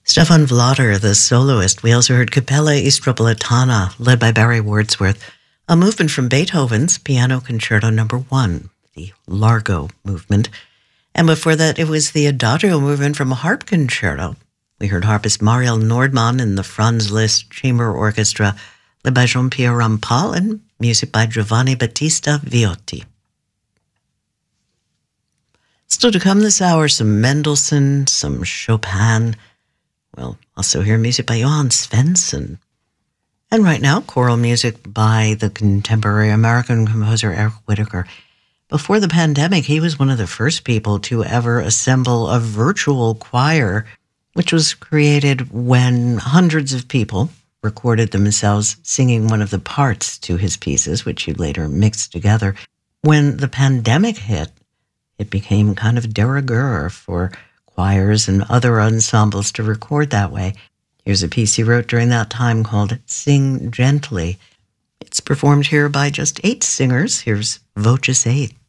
Stefan Vladar, the soloist. We also heard Capella Istropolitana, led by Barry Wordsworth, a movement from Beethoven's Piano Concerto No. 1, the Largo movement. And before that, it was the Adagio movement from a harp concerto. We heard harpist Mariel Nordmann in the Franz Liszt Chamber Orchestra, led by Jean-Pierre Rampal, and music by Giovanni Battista Viotti. Still to come this hour, some Mendelssohn, some Chopin. We'll also hear music by Johann Svensson. And right now, choral music by the contemporary American composer Eric Whitacre. Before the pandemic, he was one of the first people to ever assemble a virtual choir, which was created when hundreds of people recorded themselves singing one of the parts to his pieces, which he later mixed together. When the pandemic hit, it became kind of de rigueur for choirs and other ensembles to record that way. Here's a piece he wrote during that time called Sing Gently. It's performed here by just 8 singers. Here's Voces 8.